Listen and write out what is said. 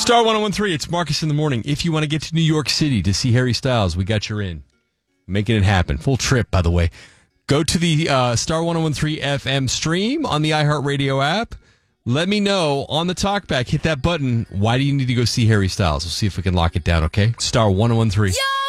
Star 1013, it's Marcus in the morning. If you want to get to New York City to see Harry Styles, we got you in. Making it happen. Full trip, by the way. Go to the Star 1013 FM stream on the iHeartRadio app. Let me know on the talkback. Hit that button. Why do you need to go see Harry Styles? We'll see if we can lock it down, okay? Star 1013. Yo!